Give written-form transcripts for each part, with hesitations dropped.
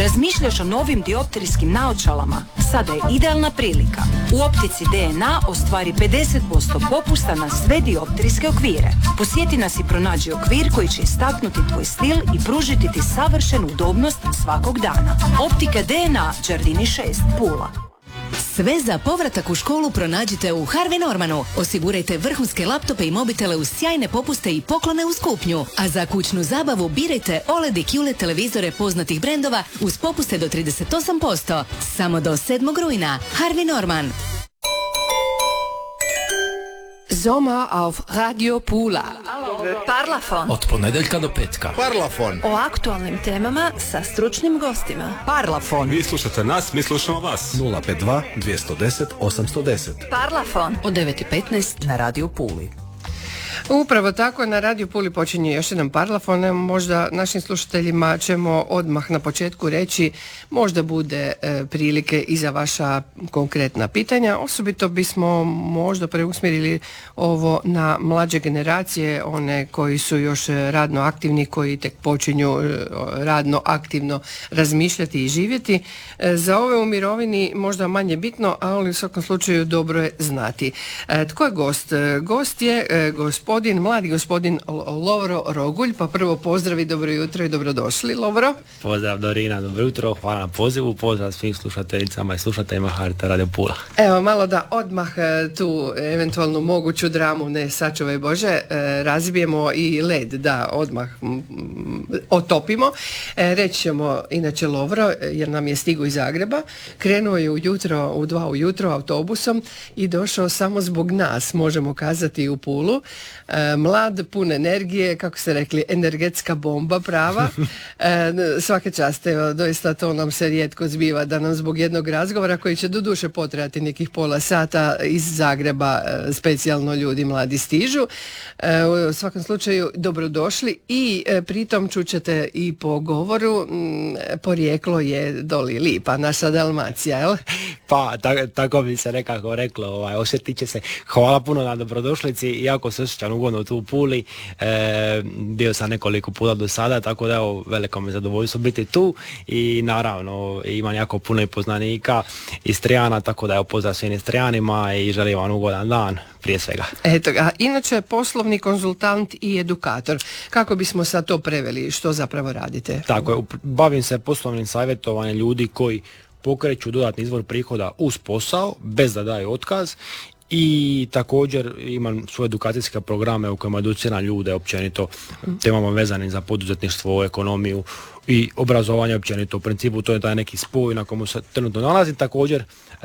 Razmišljaš o novim dioptrijskim naočalama? Sada je idealna prilika. U optici DNA ostvari 50% popusta na sve dioptrijske okvire. Posjeti nas i pronađi okvir koji će istaknuti tvoj stil i pružiti ti savršenu udobnost svakog dana. Optika DNA, Đardini 6, Pula. Sve za povratak u školu pronađite u Harvey Normanu. Osigurajte vrhunske laptope i mobitele uz sjajne popuste i poklone uz kupnju. A za kućnu zabavu birajte OLED i QLED televizore poznatih brendova uz popuste do 38%. Samo do 7. rujna. Harvey Norman. Sommer auf Radio Pula. Parlafon. Od ponedeljka do petka. Parlafon. O aktualnim temama sa stručnim gostima. Parlafon. Vi slušate nas, mi slušamo vas. 052 210 810. Parlafon. Od 9:15 na Radio Puli. Upravo tako, na Radio Puli počinje još jedan Parlafon. Možda našim slušateljima ćemo odmah na početku reći, možda bude prilike i za vaša konkretna pitanja. Osobito bismo možda preusmjerili ovo na mlađe generacije, one koji su još radno aktivni, koji tek počinju radno aktivno razmišljati i živjeti. Za ove u mirovini možda manje bitno, ali u svakom slučaju dobro je znati. Tko je gost? Gost je mladi gospodin Lovro Rogulj, pa prvo pozdrav i dobro jutro i dobrodošli, Lovro. Pozdrav Dorina, dobro jutro, hvala na pozivu, pozdrav svim slušateljicama i slušateljima HRT Radio Pula. Evo malo da odmah tu eventualnu moguću dramu, ne sačuvaj Bože, razbijemo i led, da odmah otopimo. Reći ćemo inače Lovro, jer nam je stigao iz Zagreba, krenuo je u 2 ujutro autobusom i došao samo zbog nas, možemo kazati, u Pulu. Mlad, pun energije, kako ste rekli, energetska bomba prava. Svake čast, evo, doista to nam se rijetko zbiva da nam zbog jednog razgovora koji će doduše potrajati nekih pola sata iz Zagreba specijalno ljudi mladi stižu. U svakom slučaju dobrodošli i pritom čućete i po govoru porijeklo je doli Lipa, naša Dalmacija, jel? Pa, tako bi se nekako reklo, osjetit će se. Hvala puno na dobrodošlici, iako se osjećam ugodno tu u Puli, bio sam nekoliko puta do sada, tako da evo, veliko mi zadovoljstvo biti tu i naravno imam jako puno i poznanika Istrijana, tako da evo, pozdrav svim Istrijanima i želim vam ugodan dan prije svega. Eto ga, inače poslovni konzultant i edukator, kako bismo sad to preveli, što zapravo radite? Tako je, bavim se poslovnim savjetovanjem ljudi koji pokreću dodatni izvor prihoda uz posao, bez da daju otkaz. I također imam svoje edukacijske programe u kojima educiram ljude općenito temama vezanim za poduzetništvo, ekonomiju i obrazovanje općenito. U principu to je taj neki spoj na komu se trenutno nalazim. Također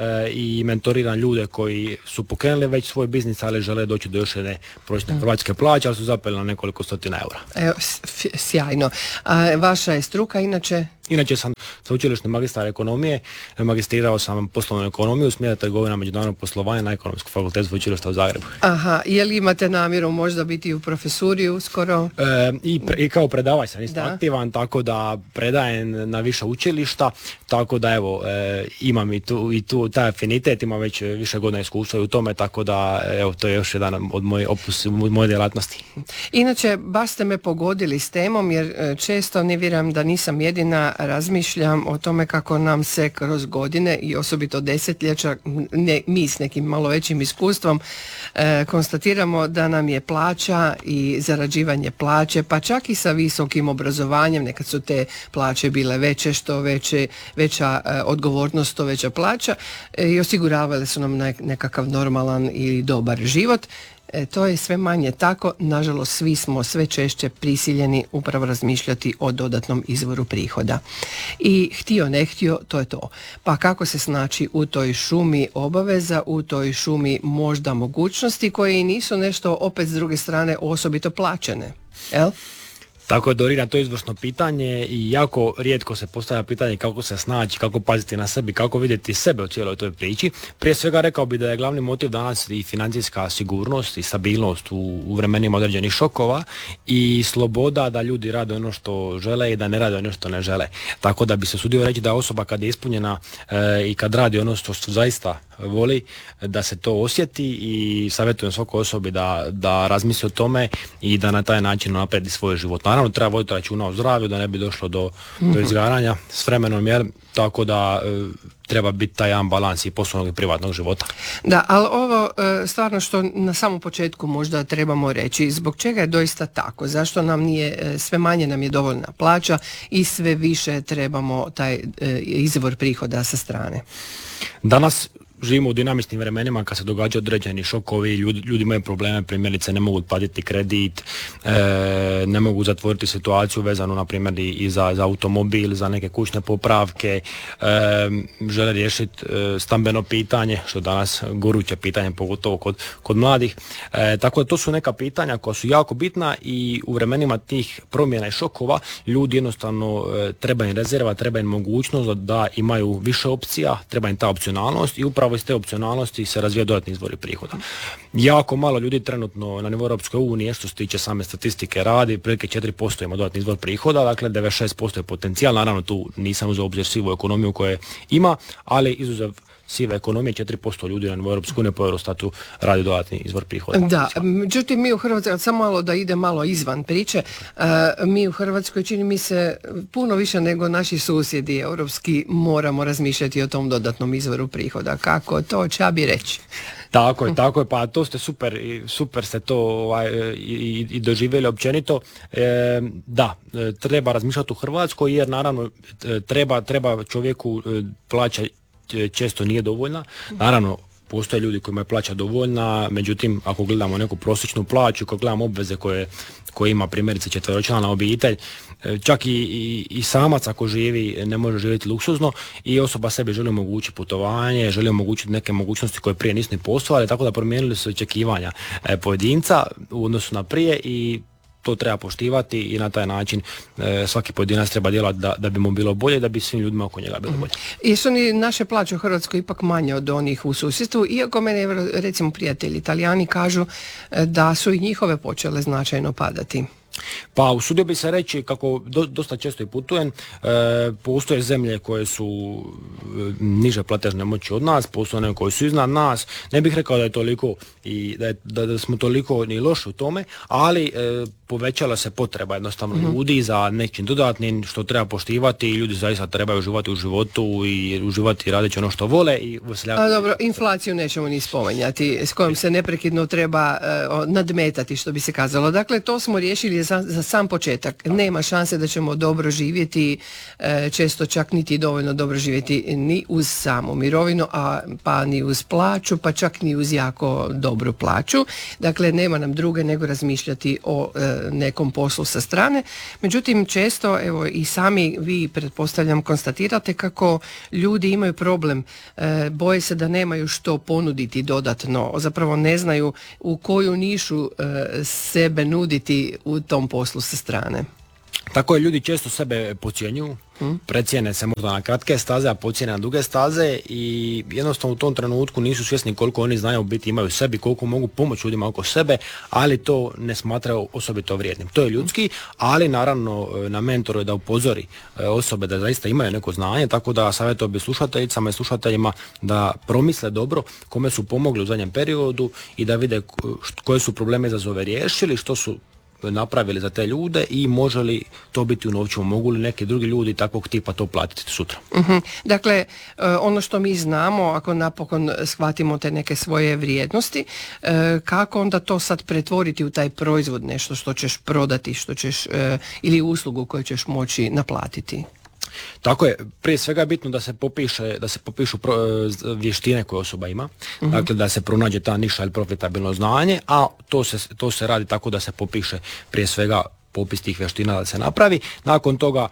i mentoriram ljude koji su pokrenuli već svoj biznis, ali žele doći do još jedne prosječne hrvatske plaće, ali su zapeli na nekoliko stotina eura. Evo, sjajno. A vaša je struka inače? Inače sam sveučilišni magistar ekonomije, magistrirao sam poslovnu ekonomiju, smjer trgovina međunarodnog poslovanja na Ekonomskom fakultetu sveučilišta u Zagrebu. Aha, je li imate namjeru možda biti u profesuri uskoro? I kao predavač sam isto aktivan, tako da predajem na više učilišta, tako da evo, imam i tu taj afinitet, imam već više godina iskustva u tome, tako da evo, to je još jedan od moje djelatnosti. Inače, baš ste me pogodili s temom, jer često, ne vjerujem da nisam jedina, razmišljam o tome kako nam se kroz godine i osobito desetljeća, mi s nekim malo većim iskustvom, konstatiramo da nam je plaća i zarađivanje plaće, pa čak i sa visokim obrazovanjem, nekad su te plaće bile veće, što veća odgovornost, to veća plaća, i osiguravale su nam nekakav normalan i dobar život. To je sve manje tako, nažalost svi smo sve češće prisiljeni upravo razmišljati o dodatnom izvoru prihoda. I htio ne htio, to je to. Pa kako se snaći u toj šumi obaveza, u toj šumi možda mogućnosti koje i nisu nešto opet s druge strane osobito plaćene, jel? Tako je, Dorina, to je izvrsno pitanje i jako rijetko se postavlja pitanje kako se snaći, kako paziti na sebi, kako vidjeti sebe u cijeloj toj priči. Prije svega rekao bih da je glavni motiv danas i financijska sigurnost i stabilnost u vremenima određenih šokova i sloboda da ljudi rade ono što žele i da ne rade ono što ne žele. Tako da bi se usudio reći da osoba kad je ispunjena i kad radi ono što zaista voli da se to osjeti i savjetujem svakoj osobi da razmisli o tome i da na taj način napredi svoj život. Naravno treba voditi računa o zdravlju da ne bi došlo do izgaranja s vremenom, jer tako da treba biti taj jedan balans i poslovnog i privatnog života. Da, ali ovo stvarno što na samom početku možda trebamo reći, zbog čega je doista tako, zašto nam nije, sve manje nam je dovoljna plaća i sve više trebamo taj izvor prihoda sa strane. Danas živimo u dinamičnim vremenima kad se događaju određeni šokovi, ljudi imaju probleme, primjerice ne mogu platiti kredit, ne mogu zatvoriti situaciju vezanu na primjer i za automobil, za neke kućne popravke, žele riješiti stambeno pitanje, što je danas goruće pitanje, pogotovo kod mladih. Tako da to su neka pitanja koja su jako bitna i u vremenima tih promjena i šokova ljudi jednostavno treba im rezerva, treba im mogućnost da imaju više opcija, treba im ta opcionalnost i upravo iz te opcionalnosti se razvija dodatni izvori prihoda. Jako malo ljudi trenutno na nivou Europske unije, što se tiče same statistike, radi, prilike 4% ima dodatni izvor prihoda, dakle 96% je potencijal, naravno tu nisam uzeo obzir sivu ekonomiju koje ima, ali izuzev sive ekonomije, 4% ljudi na nivou Europske unije po Eurostatu radi dodatni izvor prihoda. Da, međutim mi u Hrvatskoj, samo malo da ide malo izvan priče, mi u Hrvatskoj čini mi se puno više nego naši susjedi europski moramo razmišljati o tom dodatnom izvoru prihoda. Kako to će bi reći? Tako je, pa to ste super ste to i doživjeli općenito. Da, treba razmišljati u Hrvatskoj jer naravno treba čovjeku plaća često nije dovoljna. Naravno, postoje ljudi kojima je plaća dovoljna, međutim, ako gledamo neku prosječnu plaću, ako gledamo obveze koje ima primjerice četveročlana obitelj, čak i samac ako živi ne može živjeti luksuzno i osoba sebi želi omogućiti putovanje, želi omogućiti neke mogućnosti koje prije nisu ni postojale, tako da promijenili su očekivanja pojedinca u odnosu na prije i to treba poštivati i na taj način svaki pojedinac treba djelati da bi mu bilo bolje, da bi svim ljudima oko njega bilo bolje. Jesu ni naše plaće u Hrvatskoj ipak manje od onih u susjedstvu, iako mene recimo prijatelji Italijani kažu da su i njihove počele značajno padati? Pa usudio bi se reći, kako dosta često i putujem, postoje zemlje koje su niže platežne moći od nas, postoje one koje su iznad nas. Ne bih rekao da je toliko i da smo toliko ni loši u tome, ali povećala se potreba jednostavno ljudi za nečim dodatnim što treba poštivati i ljudi zaista trebaju uživati u životu i uživati radeći ono što vole i A dobro, inflaciju nećemo ni spomenjati, s kojom se neprekidno treba nadmetati, što bi se kazalo. Dakle, to smo riješili za sam početak. Nema šanse da ćemo dobro živjeti, često čak niti dovoljno dobro živjeti ni uz samu mirovinu, pa ni uz plaću, pa čak ni uz jako dobru plaću. Dakle, nema nam druge nego razmišljati o nekom poslu sa strane. Međutim, često, evo i sami vi pretpostavljam konstatirate kako ljudi imaju problem, boje se da nemaju što ponuditi dodatno, zapravo ne znaju u koju nišu sebe nuditi u tom poslu sa strane. Tako je, ljudi često sebe podcjenjuju, precijene se možda na kratke staze, a podcijene na duge staze i jednostavno u tom trenutku nisu svjesni koliko oni znaju biti imaju sebi, koliko mogu pomoći ljudima oko sebe, ali to ne smatraju osobito vrijednim. To je ljudski, ali naravno na mentoru je da upozori osobe da zaista imaju neko znanje, tako da savjetovao bi slušateljicama i slušateljima da promisle dobro kome su pomogli u zadnjem periodu i da vide koje su probleme izazove riješili, što su napravili za te ljude i može li to biti u novčanom, mogu li neki drugi ljudi takvog tipa to platiti sutra. Dakle, ono što mi znamo, ako napokon shvatimo te neke svoje vrijednosti, kako onda to sad pretvoriti u taj proizvod, nešto što ćeš prodati, što ćeš, ili uslugu koju ćeš moći naplatiti? Tako je, prije svega je bitno da se popišu vještine koje osoba ima, dakle da se pronađe ta niša ili profitabilno znanje, a to se radi tako da se popiše prije svega popis tih vještina da se napravi. Nakon toga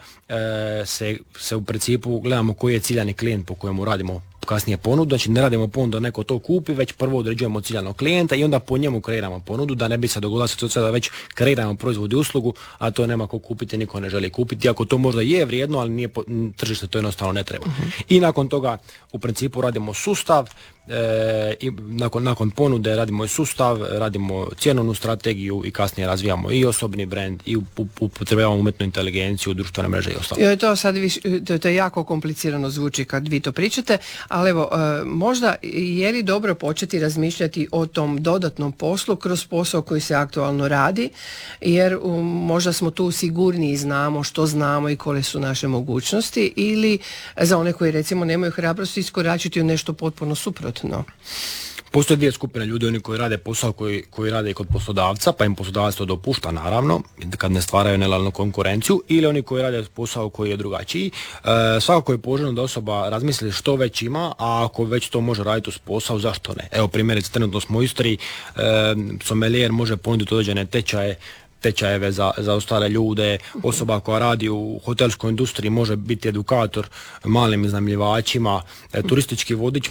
se u principu gledamo koji je ciljani klijent po kojemu radimo kasnije ponudu, znači ne radimo ponudu da neko to kupi, već prvo određujemo ciljanog klijenta i onda po njemu kreiramo ponudu, da ne bi se dogodila situacija da već kreiramo proizvod i uslugu, a to nema ko kupiti, niko ne želi kupiti, ako to možda je vrijedno, ali nije tržište, to jednostavno ne treba. I nakon toga u principu radimo sustav i nakon ponude radimo i sustav, radimo cjenovnu strategiju i kasnije razvijamo i osobni brand i upotrebljavamo umjetnu inteligenciju, društvene mreže i ostalo. To sad to je jako komplicirano zvuči kad vi to pričate, ali evo, možda je li dobro početi razmišljati o tom dodatnom poslu kroz posao koji se aktualno radi, jer možda smo tu sigurniji, znamo što znamo i koje su naše mogućnosti, ili za one koji recimo nemaju hrabrosti iskoračiti u nešto potpuno suprotno. Postoje dvije skupine ljudi, oni koji rade posao koji rade i kod poslodavca, pa im poslodavac to dopušta naravno, kad ne stvaraju nelojalnu konkurenciju, ili oni koji rade posao koji je drugačiji. Svakako je poželjno da osoba razmisli što već ima, a ako već to može raditi uz posao, zašto ne? Evo primjerice, trenutno smo u Istri, sommelier može ponuditi određene tečajeve za ostale ljude, osoba koja radi u hotelskoj industriji može biti edukator malim iznajmljivačima, turistički vodič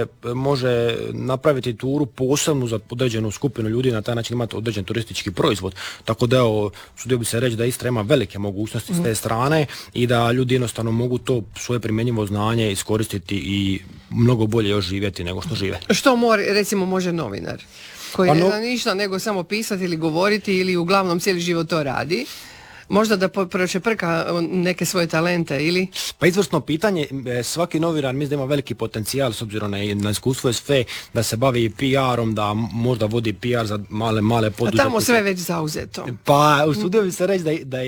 može napraviti turu posebnu za određenu skupinu ljudi, na taj način imati određen turistički proizvod. Tako da sudio bi se reći da Istra ima velike mogućnosti s te strane i da ljudi jednostavno mogu to svoje primjenjivo znanje iskoristiti i mnogo bolje još živjeti nego što žive. Što recimo može novinar? Koji ne zna ništa nego samo pisati ili govoriti ili uglavnom cijeli život to radi. Možda da pročeprka neke svoje talente ili? Pa izvrsno pitanje, svaki novinar mislim da ima veliki potencijal s obzirom na iskustvo sve, da se bavi PR-om, da možda vodi PR za male poduzetnike. A tamo sve već zauzeto. Pa usudio bi se reći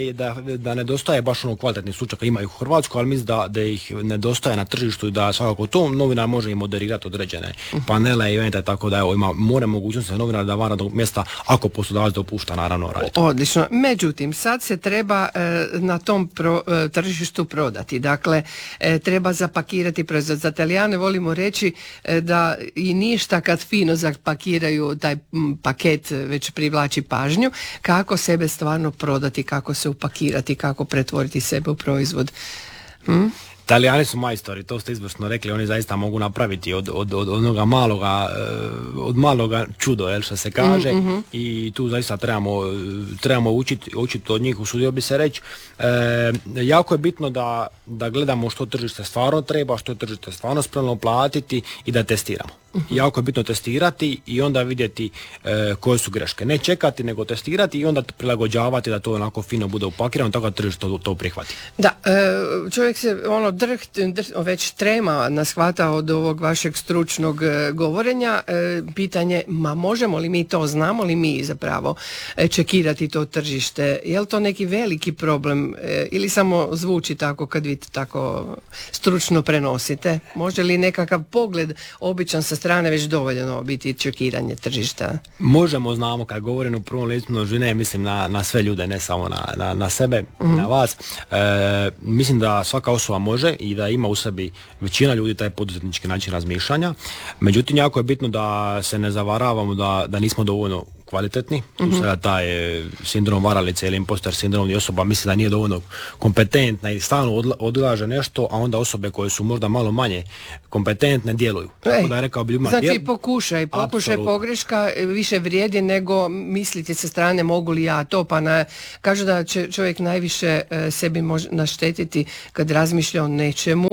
da nedostaje baš ono kvalitetnih slučaka, ima ih u Hrvatskoj, ali mislim da ih nedostaje na tržištu i da svakako to novinar može i moderirati određene panele i evente, tako da ima more mogućnosti za novinar da van radnog mjesta, ako poslodavac dopušta naravno raditi. Odlično. Međutim, sad se treba na tom tržištu prodati. Dakle, treba zapakirati proizvod. Za Talijane volimo reći da i ništa kad fino zapakiraju taj paket već privlači pažnju. Kako sebe stvarno prodati, kako se upakirati, kako pretvoriti sebe u proizvod. Talijani su majstori, to ste izvrsno rekli, oni zaista mogu napraviti od onoga maloga čudo, što se kaže, i tu zaista trebamo učiti od njih, usudio bi se reći. Jako je bitno da gledamo što tržište stvarno treba, što tržište stvarno spremno platiti i da testiramo. Jako je bitno testirati i onda vidjeti koje su greške. Ne čekati, nego testirati i onda prilagođavati da to onako fino bude upakirano, tako da tržište to prihvati. Da, čovjek se već trema nas hvata od ovog vašeg stručnog govorenja. Pitanje, možemo li mi to, znamo li mi zapravo čekirati to tržište? Je li to neki veliki problem ili samo zvuči tako kad vi tako stručno prenosite? Može li nekakav pogled običan sa strane već dovoljno biti čekiranje tržišta? Možemo, znamo, kad govorim u prvom licu množine, mislim na sve ljude, ne samo na sebe, na vas. Mislim da svaka osoba može i da ima u sebi većina ljudi taj poduzetnički način razmišljanja. Međutim, jako je bitno da se ne zavaravamo da nismo dovoljno kvalitetni. Tu sada taj sindrom varalice ili imposter sindrom i osoba misli da nije dovoljno kompetentna i stalno odlaže nešto, a onda osobe koje su možda malo manje kompetentne djeluju. Tako da je rekao bi ljudima, znači pokušaj pogreška više vrijedi nego misliti sa strane mogu li ja to, pa kaže da će čovjek najviše sebi može naštetiti kad razmišlja o nečemu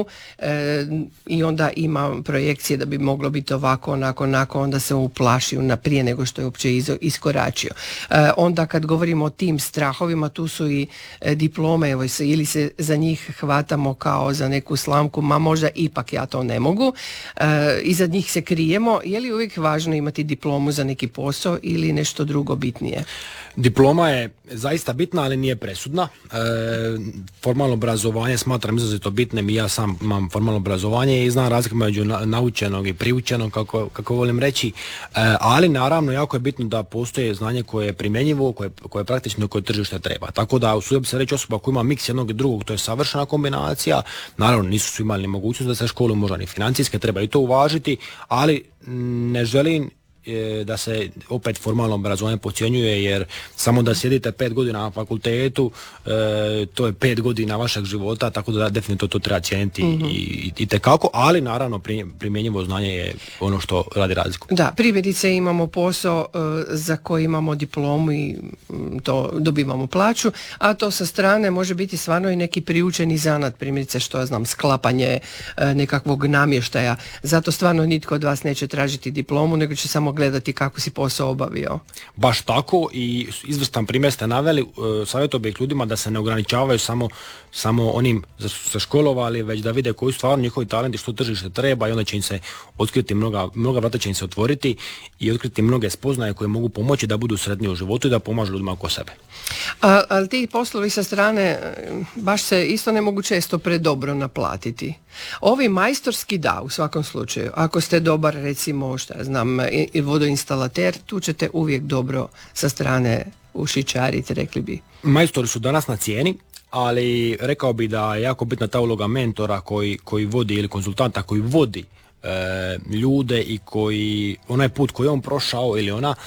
i onda ima projekcije da bi moglo biti ovako, onako, onda se uplaši prije nego što je uopće iskoračio. Onda kad govorimo o tim strahovima, tu su i diplome, evo, ili se za njih hvatamo kao za neku slamku, možda ipak ja to ne mogu, i za njih se krijemo. Je li uvijek važno imati diplomu za neki posao ili nešto drugo bitnije? Diploma je zaista bitna, ali nije presudna. Formalno obrazovanje smatram izrazito bitnim i ja sam imam formalno obrazovanje i znam razliku među naučenog i priučenog, kako volim reći, ali naravno jako je bitno da postoje znanje koje je primjenjivo, koje je praktično, koje tržište treba. Tako da usudio bi se reći, osoba koja ima miks jednog i drugog, to je savršena kombinacija. Naravno nisu svi imali mogućnost da se školu, možda ni financijske, treba i to uvažiti, ali ne želim da se opet formalno obrazovanje podcjenjuje, jer samo da sjedite 5 godina na fakultetu, to je 5 godina vašeg života, tako da definitivno to treba cijeniti i tekako, ali naravno primjenjivo znanje je ono što radi razliku. Da, primjerice imamo posao za koji imamo diplomu i to dobivamo plaću, a to sa strane može biti stvarno i neki priučeni zanat, primjerice što ja znam, sklapanje nekakvog namještaja. Zato stvarno nitko od vas neće tražiti diplomu, nego će samo gledati kako si posao obavio. Baš tako, i izvrstan primjer ste naveli. Savjetovao bih ljudima da se ne ograničavaju samo onim za što su se školovali, već da vide koji su stvarno njihovi talenti, što tržište treba, i onda će im se otkriti mnoga vrata će im se otvoriti i otkriti mnoge spoznaje koje mogu pomoći da budu sretniji u životu i da pomažu ljudima oko sebe. Ali ti poslovi sa strane baš se isto ne mogu često predobro naplatiti. Ovi majstorski da, u svakom slučaju. Ako ste dobar, recimo, šta ja znam, vodoinstalater, tu ćete uvijek dobro sa strane ušićariti, rekli bi. Majstori su danas na cijeni, ali rekao bi da je jako bitna ta uloga mentora koji vodi, ili konzultanta koji vodi ljude i koji, onaj put koji je on prošao ili ona,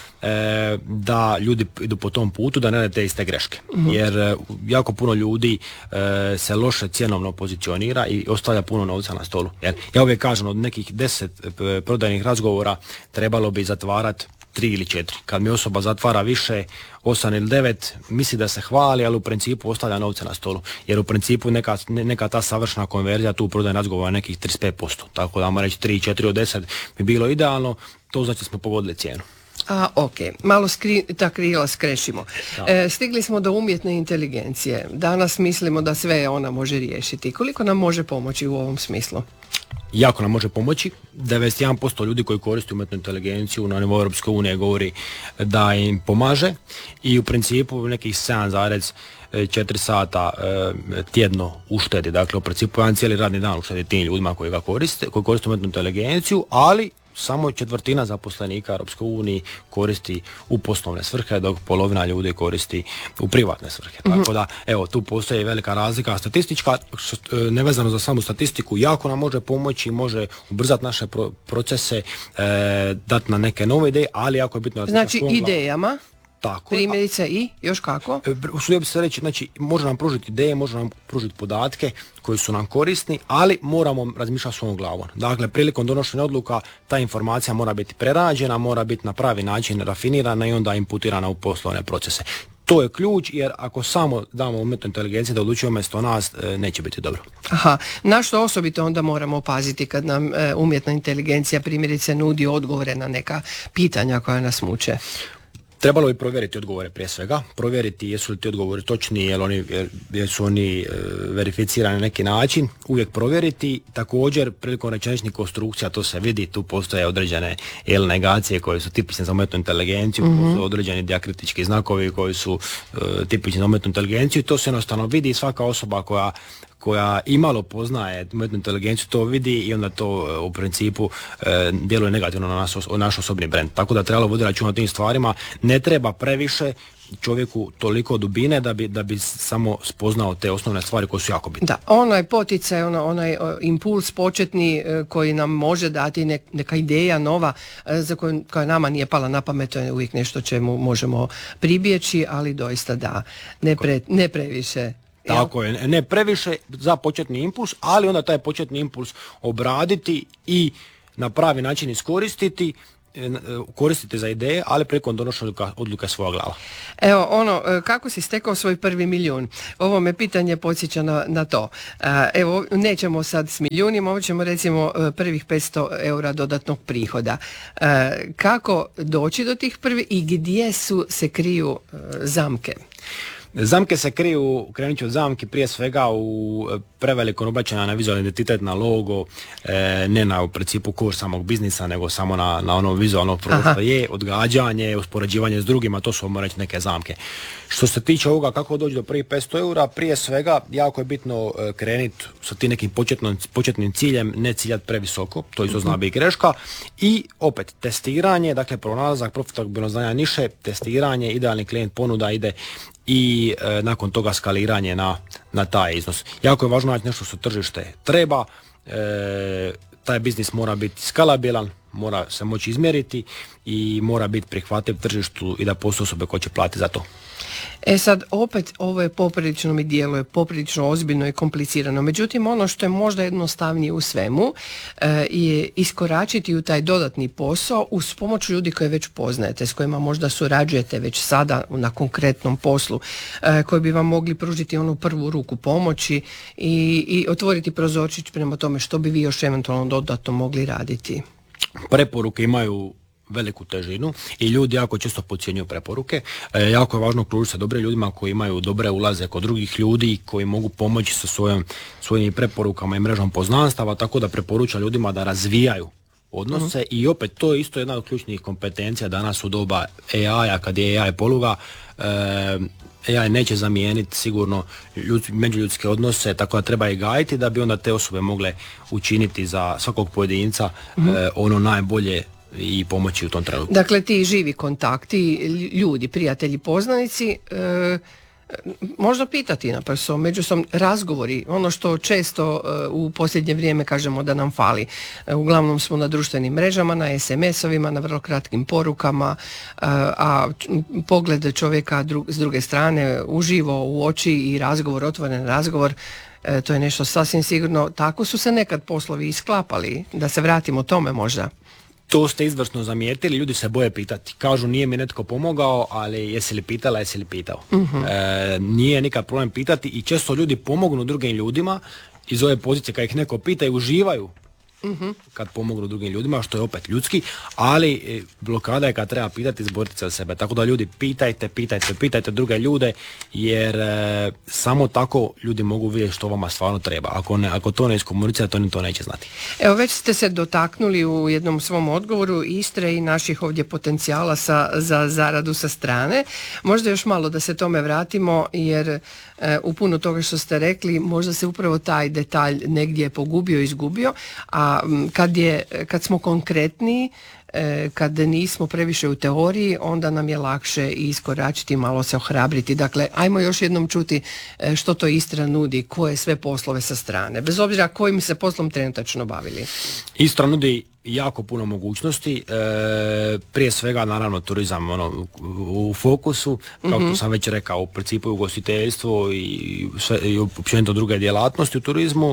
da ljudi idu po tom putu, da ne rade te iste greške. Jer jako puno ljudi se loše cjenovno pozicionira i ostavlja puno novca na stolu. Jer ja uvijek kažem, od nekih 10 prodajnih razgovora trebalo bi zatvarati 3 ili 4. Kad mi osoba zatvara više, 8 ili 9, misli da se hvali, ali u principu ostavlja novce na stolu. Jer u principu neka ta savršena konverzija tu prodajnih razgovora nekih 35%. Tako da vam reći 3, 4 od 10 bi bilo idealno, to znači smo pogodili cijenu. Ok, malo ta krila skrešimo. Stigli smo do umjetne inteligencije. Danas mislimo da sve ona može riješiti. Koliko nam može pomoći u ovom smislu? Jako nam može pomoći. 91% ljudi koji koriste umjetnu inteligenciju na nivou Europske unije govori da im pomaže, i u principu nekih 7,4 sata tjedno uštedi. Dakle, u principu jedan cijeli radni dan uštedi tim ljudima koji koriste umjetnu inteligenciju, ali samo 1/4 zaposlenika Europske unije koristi u poslovne svrhe, dok polovina ljudi koristi u privatne svrhe. Tako da, evo, tu postoji velika razlika statistička, nevezano za samu statistiku, jako nam može pomoći, može ubrzati naše procese, dati na neke nove ideje, ali jako je bitno... Znači, idejama? Tako, primjerice i još kako? Usudio bi se reći, znači, može nam pružiti ideje, može nam pružiti podatke koji su nam korisni, ali moramo razmišljati svojom glavom. Dakle, prilikom donošenja odluka ta informacija mora biti prerađena, mora biti na pravi način rafinirana i onda imputirana u poslovne procese. To je ključ, jer ako samo damo umjetnoj inteligenciji da odlučuje umjesto nas, neće biti dobro. Aha, na što osobito onda moramo paziti kad nam umjetna inteligencija primjerice nudi odgovore na neka pitanja koja nas muče? Trebalo bi provjeriti odgovore prije svega, provjeriti jesu li ti odgovori točni, jesu oni verificirani na neki način, uvijek provjeriti. Također, prilikom rečeničnih konstrukcija to se vidi, tu postoje određene negacije koje su tipične za umjetnu inteligenciju, postoje određeni dijakritički znakovi koji su tipični za umjetnu inteligenciju, to se jednostavno vidi. Svaka osoba koja imalo poznaje umjetnu inteligenciju to vidi i onda to u principu djeluje negativno na naš osobni brend. Tako da trebalo voditi računa o tim stvarima. Ne treba previše čovjeku toliko dubine da bi samo spoznao te osnovne stvari koje su jako bitne. Da, onaj poticaj, onaj impuls početni koji nam može dati neka ideja nova za koju koja nama nije pala na pamet, to je uvijek nešto čemu možemo pribjeći, ali doista da, ne previše. Tako je, ne previše za početni impuls, ali onda taj početni impuls obraditi i na pravi način iskoristiti, koristiti za ideje, ali prilikom donošenja odluka svoja glava. Evo, kako si stekao svoj prvi milijun? Ovo me pitanje podsjeća na to. Evo, nećemo sad s milijunima, ovo ćemo recimo prvih 500 eura dodatnog prihoda. Kako doći do tih prvih i gdje se kriju zamke? Zamke se kriju, krenut ću od zamke prije svega u prevelikom obraćanju na vizualni identitet, na logo, ne na u principu kurs samog biznisa, nego samo na ono vizualno prostor je, odgađanje, uspoređivanje s drugima, to su vam reći neke zamke. Što se tiče ovoga kako doći do prvih 500 eura, prije svega jako je bitno krenuti sa tim nekim početnim ciljem, ne ciljati previsoko, to isto zna biti greška, i opet testiranje, dakle pronalazak profitabilnog znanja niše, testiranje, idealni klijent ponuda ide i nakon toga skaliranje na taj iznos. Jako je važno naći nešto što tržište treba, taj biznis mora biti skalabilan, mora se moći izmjeriti i mora biti prihvatljiv tržištu i da postoje osobe koje će platiti za to. Sad, opet, ovo je poprilično mi djeluje, poprilično ozbiljno i komplicirano. Međutim, ono što je možda jednostavnije u svemu je iskoračiti u taj dodatni posao uz pomoć ljudi koje već poznajete, s kojima možda surađujete već sada na konkretnom poslu, koji bi vam mogli pružiti onu prvu ruku pomoći i otvoriti prozorčić prema tome što bi vi još eventualno dodatno mogli raditi. Preporuke imaju veliku težinu i ljudi jako često podcjenjuju preporuke. Jako je važno okružiti se dobrim ljudima koji imaju dobre ulaze kod drugih ljudi i koji mogu pomoći sa svojim preporukama i mrežom poznanstava, tako da preporuča ljudima da razvijaju odnose i opet to je isto jedna od ključnih kompetencija danas u doba AI-a, kad je AI poluga. AI neće zamijeniti sigurno međuljudske odnose, tako da treba i gajiti da bi onda te osobe mogle učiniti za svakog pojedinca ono najbolje i pomoći u tom trenutku. Dakle, ti živi kontakti, ljudi, prijatelji, poznanici, možda pitati naprosto, međusobni razgovori, ono što često u posljednje vrijeme kažemo da nam fali. Uglavnom smo na društvenim mrežama, na SMS-ovima, na vrlo kratkim porukama, a pogled čovjeka s druge strane, uživo u oči i razgovor, otvoren razgovor, to je nešto sasvim sigurno. Tako su se nekad poslovi isklapali, da se vratimo tome možda. To ste izvrsno zamijetili, ljudi se boje pitati. Kažu nije mi netko pomogao, ali jesi li pitala, jesi li pitao. Nije nikad problem pitati i često ljudi pomognu drugim ljudima iz ove pozicije kad ih neko pita i uživaju kad pomognu drugim ljudima, što je opet ljudski, ali blokada je kad treba pitati, izboriti se za sebe. Tako da ljudi pitajte druge ljude, jer samo tako ljudi mogu vidjeti što vama stvarno treba. Ako to ne iskomunicirate, oni to neće znati. Evo, već ste se dotaknuli u jednom svom odgovoru Istre i naših ovdje potencijala za zaradu sa strane. Možda još malo da se tome vratimo, jer u puno toga što ste rekli, možda se upravo taj detalj negdje pogubio, izgubio, a kad smo konkretniji, kad nismo previše u teoriji, onda nam je lakše iskoračiti, malo se ohrabriti. Dakle, ajmo još jednom čuti što to Istra nudi, koje sve poslove sa strane, bez obzira kojim se poslom trenutačno bavili. Istra nudi jako puno mogućnosti, prije svega naravno turizam u fokusu, kao što sam već rekao, u principu ugostiteljstvo i općenito druge djelatnosti u turizmu.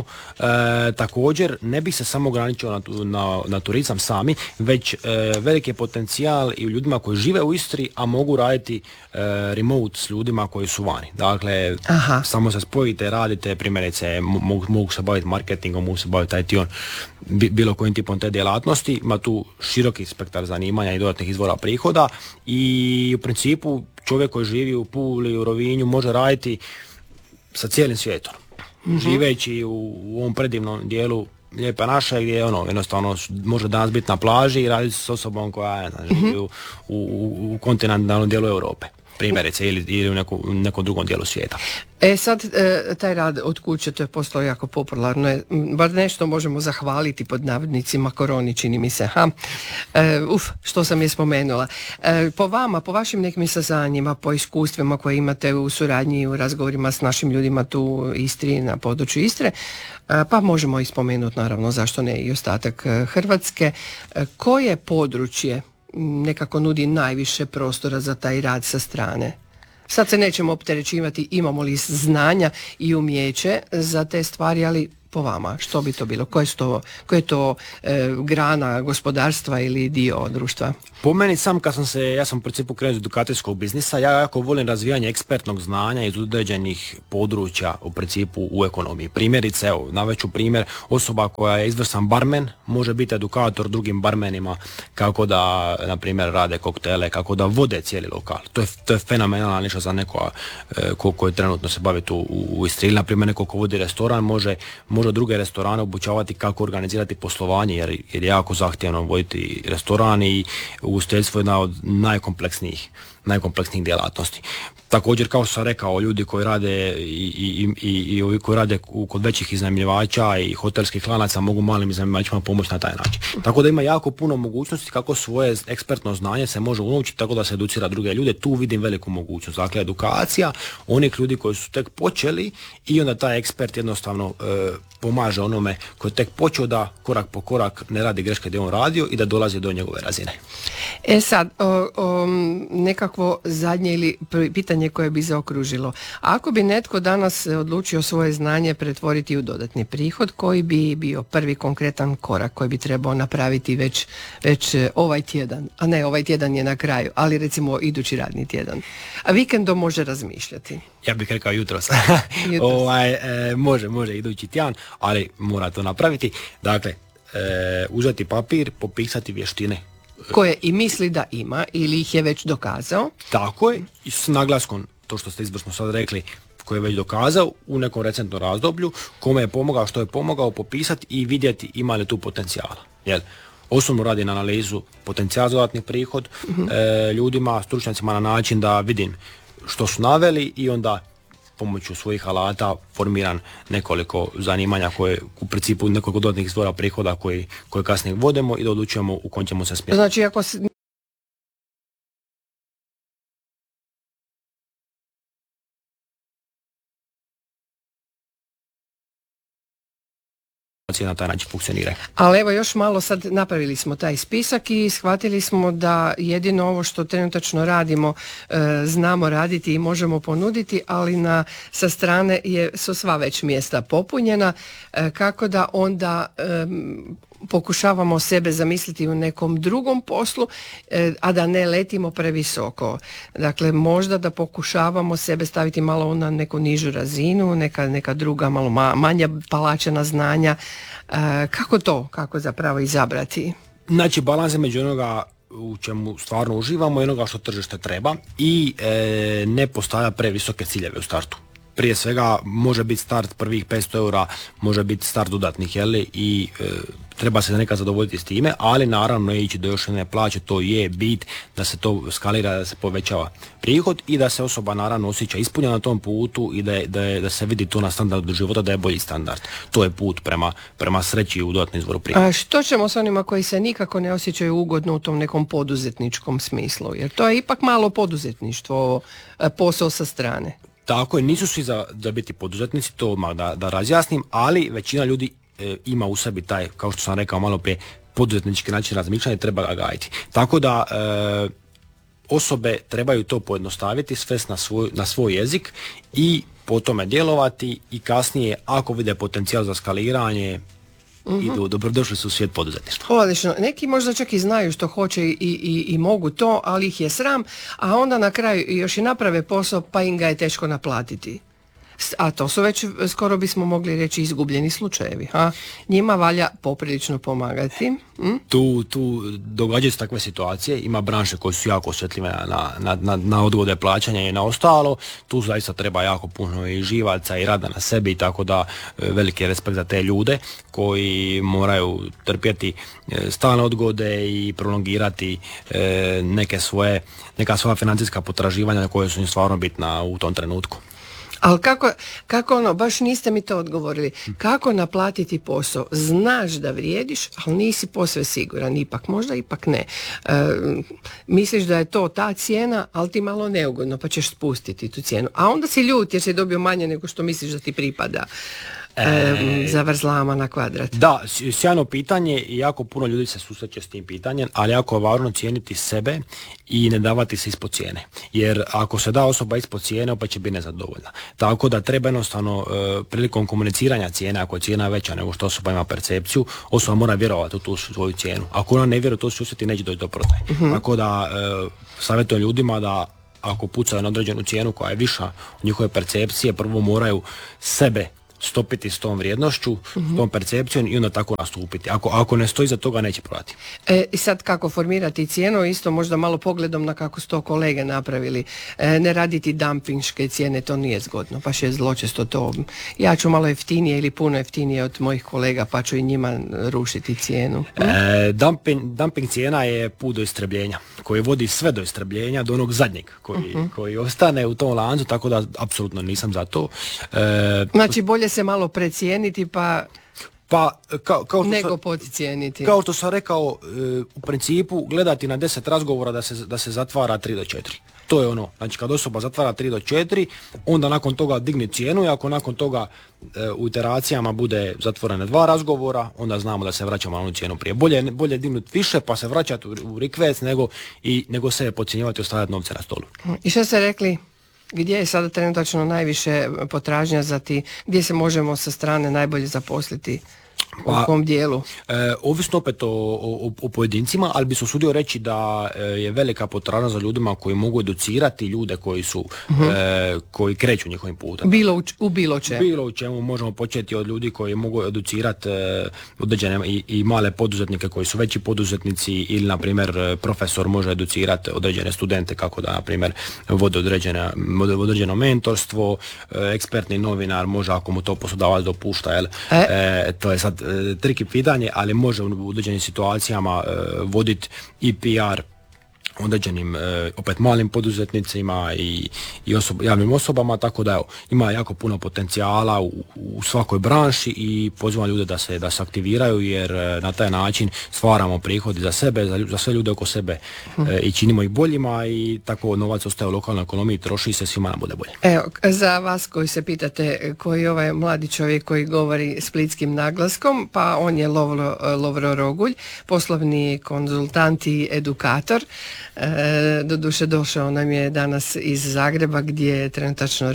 Također ne bih se samo ograničio na turizam sami, već veliki je potencijal i u ljudima koji žive u Istri, a mogu raditi remote s ljudima koji su vani. Dakle, samo se spojite, radite, primjerice, mogu se baviti marketingom, mogu se baviti IT-om, bilo kojim tipom te djelatnosti. Ima tu široki spektar zanimanja i dodatnih izvora prihoda i u principu čovjek koji živi u Puli, u Rovinju može raditi sa cijelim svijetom. Živeći u ovom predivnom dijelu Lijepe naše, gdje jednostavno može danas biti na plaži i raditi s osobom koja živi u kontinentalnom dijelu Europe, primjerice, ili u nekom drugom dijelu svijeta. Sad, taj rad od kuće, to je postalo jako popularno. Bar nešto možemo zahvaliti pod navodnicima koroni, čini mi se. Što sam je spomenula. Po vama, po vašim nekim saznanjima, po iskustvima koje imate u suradnji i u razgovorima s našim ljudima tu u Istri, na području Istre, pa možemo i spomenuti, naravno, zašto ne i ostatak Hrvatske, koje područje nekako nudi najviše prostora za taj rad sa strane? Sad se nećemo opterećivati imamo li znanja i umijeće za te stvari, ali po vama, što bi to bilo? Koje je to grana gospodarstva ili dio društva? Po meni ja sam u principu krenuo iz edukacijskog biznisa, ja jako volim razvijanje ekspertnog znanja iz određenih područja u principu u ekonomiji. Primjerice, evo, navešću primjer, osoba koja je izvrstan barmen može biti edukator drugim barmenima kako da, na primjer, rade koktele, kako da vode cijeli lokal. To je fenomenalna niša za neko koji trenutno se bavi tu u Istri. Ili, na primjer, neko ko vodi restoran može druge restorane obučavati kako organizirati poslovanje, jer je jako zahtjevno voditi restoran i ugostiteljstvo je jedna od najkompleksnijih najkompleksnijih djelatnosti. Također, kao što sam rekao, ljudi koji rade i ovi koji rade kod većih iznajmljivača i hotelskih lanaca mogu malim iznajmljivačima pomoći na taj način. Tako da ima jako puno mogućnosti kako svoje ekspertno znanje se može unovčiti tako da se educira druge ljude. Tu vidim veliku mogućnost. Dakle, edukacija onih ljudi koji su tek počeli i onda taj ekspert jednostavno pomaže onome koji je tek počeo da korak po korak ne radi greške gdje on radio i da dolazi do njegove razine. Sad, nekakvo zadnje ili pitanje koje bi zaokružilo. Ako bi netko danas odlučio svoje znanje pretvoriti u dodatni prihod, koji bi bio prvi konkretan korak koji bi trebao napraviti već ovaj tjedan? A ne, ovaj tjedan je na kraju, ali recimo idući radni tjedan. A vikendom može razmišljati. Ja bih rekao jutros. Može idući tjedan, ali mora to napraviti. Dakle, uzeti papir, popisati vještine koje i misli da ima ili ih je već dokazao. Tako je, i s naglaskom, to što ste izvrsno sad rekli, koji je već dokazao u nekom recentnom razdoblju, kome je pomogao, što je pomogao, popisati i vidjeti ima li tu potencijala. Jel? Osobno radi na analizu potencijala za dodatni prihod ljudima, stručnjacima na način da vidim što su naveli i onda pomoću svojih alata formiran nekoliko zanimanja koje u principu nekoliko dodatnih izvora prihoda koje kasnije vodimo i da odlučujemo u kom ćemo se smjeriti. Znači, ako na taj način funkcionira. Ali evo još malo sad napravili smo taj spisak i shvatili smo da jedino ovo što trenutačno radimo znamo raditi i možemo ponuditi, ali sa strane su sva već mjesta popunjena, kako da onda pokušavamo sebe zamisliti u nekom drugom poslu, a da ne letimo previsoko. Dakle, možda da pokušavamo sebe staviti malo na neku nižu razinu, neka druga malo manja palačena znanja. Kako zapravo izabrati? Znači, balans je među onoga u čemu stvarno uživamo i onoga što tržište treba i ne postavlja previsoke ciljeve u startu. Prije svega može biti start prvih 500 eura, može biti start dodatnih, i treba se nekad zadovoljiti s time, ali naravno ići do još jedne plaće, to je bit da se to skalira, da se povećava prihod i da se osoba naravno osjeća ispunjena na tom putu i da se vidi to na standardu života, da je bolji standard. To je put prema sreći u dodatnom izvoru prihoda. A što ćemo s onima koji se nikako ne osjećaju ugodno u tom nekom poduzetničkom smislu? Jer to je ipak malo poduzetništvo, posao sa strane. Tako je, nisu svi za biti poduzetnici, to odmah da razjasnim, ali većina ljudi ima u sebi taj, kao što sam rekao malo prije, poduzetnički način razmišljanja i treba ga gajiti. Tako da osobe trebaju to pojednostaviti, svesti na svoj jezik i po tome djelovati i kasnije, ako vide potencijal za skaliranje, idu, dobrodošli su u svijet poduzetništva. Odlično. Neki možda čak i znaju što hoće i mogu to, ali ih je sram, a onda na kraju još i naprave posao pa im ga je teško naplatiti. A to su već, skoro bismo mogli reći, izgubljeni slučajevi. Njima valja poprilično pomagati. Tu događaju se takve situacije, ima branše koje su jako osjetljive na odgode plaćanja i na ostalo, tu zaista treba jako puno i živaca i rada na sebi i tako da veliki respekt za te ljude koji moraju trpjeti stalne odgode i prolongirati neka svoja financijska potraživanja koja su im stvarno bitna u tom trenutku. Ali kako baš niste mi to odgovorili, kako naplatiti posao? Znaš da vrijediš, ali nisi posve siguran, možda ipak ne. Misliš da je to ta cijena, ali ti malo neugodno, pa ćeš spustiti tu cijenu. A onda si ljut jer si dobio manje nego što misliš da ti pripada. Zavrzlama na kvadrat. Da, sjajno pitanje i jako puno ljudi se susreće s tim pitanjem, ali jako je važno cijeniti sebe i ne davati se ispod cijene. Jer ako se da osoba ispod cijene, opet će biti nezadovoljna. Tako da treba jednostavno prilikom komuniciranja cijene, ako je cijena veća nego što osoba ima percepciju, osoba mora vjerovati u tu svoju cijenu. Ako ona ne vjeruje, to se osjeti, neće doći do prodaje. Tako da savjetujem ljudima da ako pucaju na određenu cijenu koja je viša od njihove percepcije, prvo moraju sebe stopiti s tom vrijednošću, s tom percepcijom i onda tako nastupiti. Ako ne stoji za toga, neće prodati. I sad kako formirati cijenu, isto možda malo pogledom na kako su to kolege napravili. Ne raditi dampinške cijene, to nije zgodno, baš je zločesto to. Ja ću malo jeftinije ili puno jeftinije od mojih kolega, pa ću i njima rušiti cijenu. Dumping cijena je put do istrebljenja, koji vodi sve do istrebljenja, do onog zadnjeg koji ostane u tom lancu, tako da apsolutno nisam za to. Znači bolje se malo precijeniti kao nego podcijeniti. Kao što sam rekao, u principu gledati na 10 razgovora da se zatvara 3 do 4. To je ono, znači kad osoba zatvara 3 do 4, onda nakon toga digni cijenu i ako nakon toga u iteracijama bude zatvorene 2 razgovora, onda znamo da se vraćamo na onu cijenu prije. Bolje dignuti više pa se vraćati u rikvec nego se podcjenjivati i ostavljati novce na stolu. I što ste rekli? Gdje je sada trenutačno najviše potražnja za gdje se možemo sa strane najbolje zaposliti? U kom dijelu? Ovisno opet o pojedincima, ali bi se usudio reći da je velika potražnja za ljudima koji mogu educirati ljude koji kreću njihovim putem. U bilo čemu? Bilo u čemu. Možemo početi od ljudi koji mogu educirati određene i male poduzetnike koji su veći poduzetnici ili na primjer profesor može educirati određene studente kako da na primjer vode određeno mentorstvo, ekspertni novinar može ako mu to poslodavac dopušta, to je sad triki pitanje, ali može u određenim situacijama voditi i PR određenim opet malim poduzetnicima i javnim osobama, tako da ima jako puno potencijala u svakoj branši i pozivam ljude da se aktiviraju jer na taj način stvaramo prihodi za sebe, za sve ljude oko sebe i činimo ih boljima i tako novac ostaje u lokalnoj ekonomiji, troši se, svima nam bude bolje. Evo, za vas koji se pitate koji je ovaj mladi čovjek koji govori splitskim naglaskom, pa on je Lovro Rogulj, poslovni konzultant i edukator. Doduše došao nam je danas iz Zagreba gdje trenutačno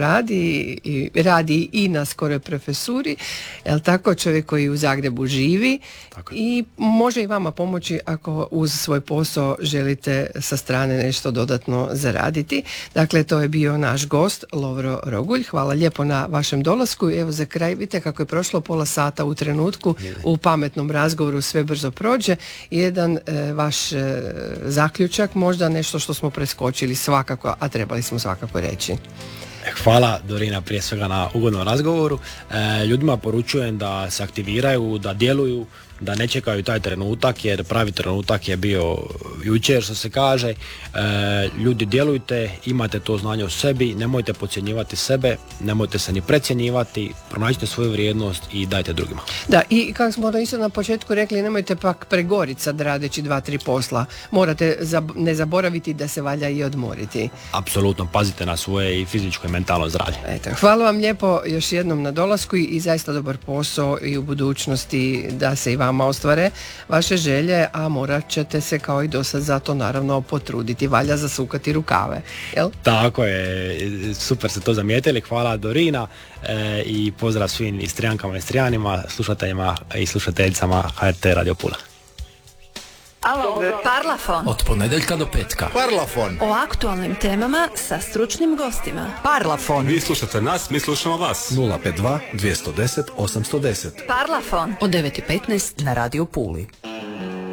radi i na skoroj profesuri, jel tako, čovjek koji u Zagrebu živi i može i vama pomoći ako uz svoj posao želite sa strane nešto dodatno zaraditi. Dakle, to je bio naš gost Lovro Rogulj. Hvala lijepo na vašem dolasku. Evo za kraj vidite kako je prošlo pola sata u trenutku u pametnom razgovoru, sve brzo prođe. Jedan vaš zaključak, možda nešto što smo preskočili svakako, a trebali smo svakako reći. Hvala Dorina prije svega na ugodnom razgovoru. Ljudima poručujem da se aktiviraju, da djeluju, da ne čekaju taj trenutak jer pravi trenutak je bio jučer što se kaže. Ljudi djelujte, imate to znanje o sebi, nemojte podcjenjivati sebe, nemojte se ni precjenjivati, pronađite svoju vrijednost i dajte drugima. Da, i kako smo isto na početku rekli, nemojte pak pregoriti sad radeći 2-3 posla. Morate ne zaboraviti da se valja i odmoriti. Apsolutno, pazite na svoje i fizičko i mentalno zdravlje. Eto, hvala vam lijepo još jednom na dolasku i zaista dobar posao i u budućnosti da se i vama ostvare vaše želje, a morat ćete se kao i do sad za to naravno potruditi, valja zasukati rukave, jel? Tako je, super ste to zamijetili, hvala Dorina i pozdrav svim Istrijankama i Istrijanima, slušateljima i slušateljicama HRT Radio Pula. Alo, Parlafon. Od ponedjeljka do petka. Parlafon. O aktualnim temama sa stručnim gostima. Parlafon. Vi slušate nas, mi slušamo vas. 052 210 810. Parlafon. Od 9:15 na Radio Puli.